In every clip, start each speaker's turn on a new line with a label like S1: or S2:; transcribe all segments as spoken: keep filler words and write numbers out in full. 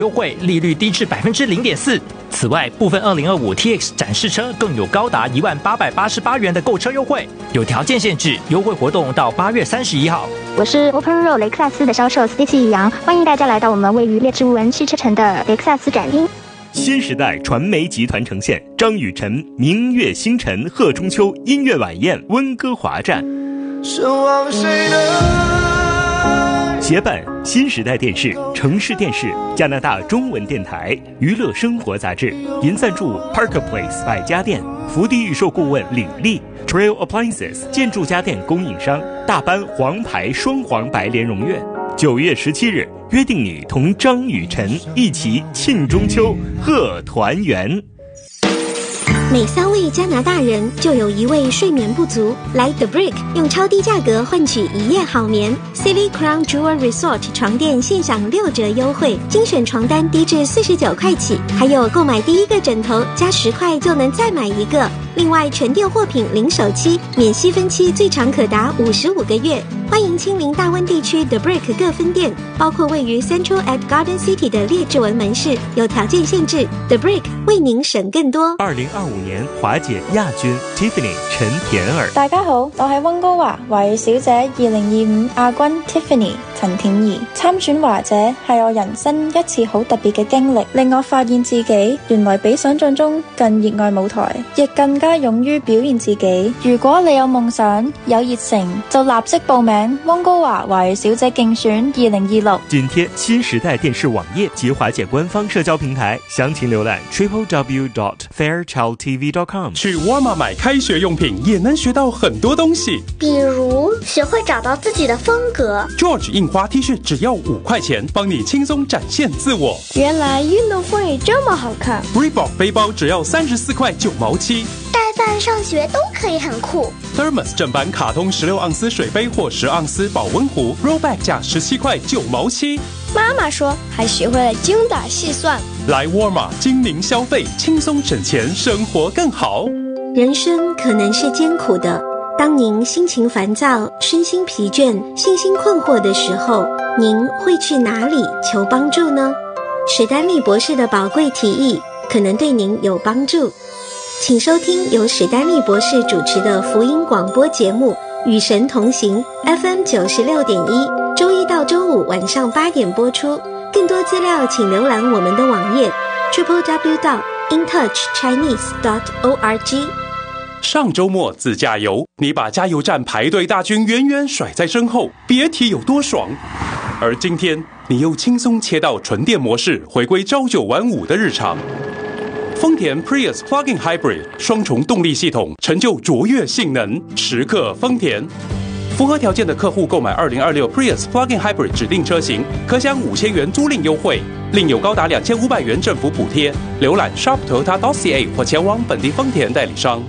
S1: 优惠，利率低至 百分之零点四。此外，部分二零二五 T X 展示车更有高达一万八百八十八元的购车优惠，有条件限制，优惠活动到八月三十一号。
S2: 我是 Open Road 雷克萨斯的销售 Stacy 杨，欢迎大家来到我们位于列治文汽车城的雷克萨斯展厅。
S3: 新时代传媒集团呈现张雨晨明月星辰贺中秋音乐晚宴温哥华站，
S4: 守望谁的
S3: 协办新时代电视、城市电视、加拿大中文电台、娱乐生活杂志，银赞助 Parker Place 百家店，福地预售顾问李丽 Trail Appliances 建筑家电供应商，大班黄牌双黄白联荣苑。九月十七日，约定你同张雨晨一起庆中秋，贺团圆。
S5: 每三位加拿大人就有一位睡眠不足，来 The Brick 用超低价格换取一夜好眠。Silly Crown Jewel Resort 床垫现享六折优惠，精选床单低至四十九块起，还有购买第一个枕头加十块就能再买一个。另外全店货品零首期，免息分期，最长可达五十五个月。欢迎亲临大温地区 The Brick 各分店，包括位于 Central at Garden City 的列治文门市，有条件限制。The Brick 为您省更多。
S3: 二零二五年华姐亚军 Tiffany 陳田兒。
S6: 大家好，我係溫哥華華語小姐二零二五亞軍 Tiffany 陳田兒。參選華姐係我人生一次好特別嘅經歷，令我發現自己原來比想象中更熱愛舞台，亦更加勇於表現自己。如果你有夢想有熱誠，就立即報名溫哥華華語小姐競選二零二六。
S3: 緊貼新時代電視網頁及華姐官方社交平台，詳情瀏覽 triple w dot fairchild t v dot com。
S7: 去沃爾瑪買開學用品也能學到很多東西，
S8: 比如學會找到自己的風格。
S7: George 印花 T 恤只要五塊錢，幫你輕鬆展現自我。
S9: 原來運動風也這麼好看。
S7: Reebok 背包只要三十四塊九毛七，
S8: 帶飯上學都可以很酷。
S7: Thermos 正版卡通十六盎司水杯或十盎司保溫壺 Rollback 價十七塊九毛七。
S9: 媽媽說還學會了精打細算。
S7: 來沃爾瑪精明消費，輕鬆省錢，生活更好。
S5: 人生可能是艱苦的，當您心情煩躁、身心疲倦、信心困惑的時候，您會去哪裡求幫助呢？史丹利博士的寶貴提議可能對您有幫助。請收聽由史丹利博士主持的福音廣播節目《與神同行》 F M 九十六點一，周一到周五晚上八點播出。更多資料請瀏覽我們的網頁 triple w dot in touch chinese dot org。
S7: 上周末自駕遊，你把加油站排隊大軍遠遠甩在身後，別提有多爽。而今天你又輕鬆切到純電模式，回歸朝九晚五的日常。豐田 Prius Plug-in Hybrid 雙重動力系統，成就卓越性能，時刻豐田。符合條件的客戶購買二零二六 Prius Plug-in Hybrid 指定車型，可享五千元租賃優惠，另有高達兩千五百元政府補貼。瀏覽 shop toyota dot c a 或前往本地豐田代理商。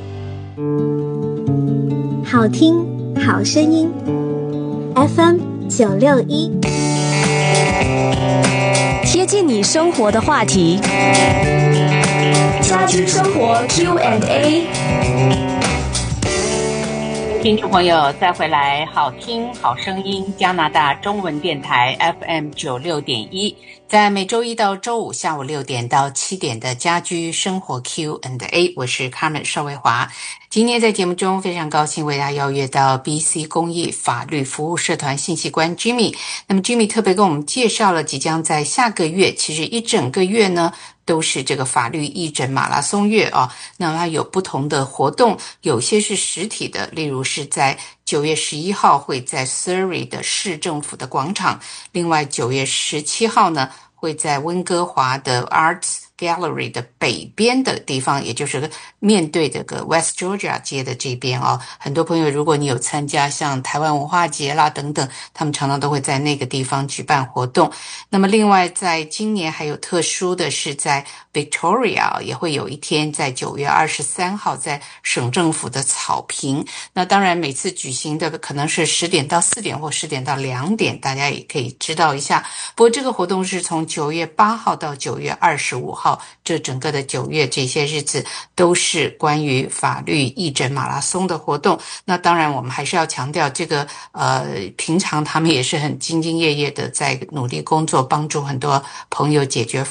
S5: 好聽好聲音 F M 九六一，
S10: 貼近你生活的話題，家居生活 Q and A。
S11: 聽眾朋友再回來，好聽好聲音加拿大中文電台 F M 九六點一，在每周一到周五下午六點到七點的家居生活 Q and A， 我是 Carmen 邵維華。今天在節目中非常高興為大家邀約到 B C 公益法律服務社團信息官 Jimmy。 那麼 Jimmy 特別跟我們介紹了即將在下個月，其實一整個月呢都是這個法律義診馬拉松月啊。那麼它有不同的活動，有些是實體的，例如是在九月十一號會在 Surrey 的市政府的廣場，另外九月十七號呢會在溫哥華的 Arts Gallery 的北邊的地方，也就是面對這個 West Georgia 街的這邊哦。很多朋友如果你有參加像台灣文化節啦等等，他們常常都會在那個地方舉辦活動。那麼另外在今年還有特殊的是在 Victoria 也會有一天在九月二十三號在省政府的草坪。那當然每次舉行的可能是十點到四點或十點到兩點，大家也可以知道一下。不過這個活動是從九月八號到九月二十五號号，这整个的九月这些日子都是关于法律义诊马拉松的活动。那当然我们还是要强调这个呃，平常他们也是很兢兢业业的在努力工作，帮助很多朋友解决